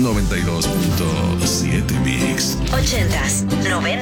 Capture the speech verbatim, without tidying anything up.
noventa y dos punto siete Mix. ochentas, noventas.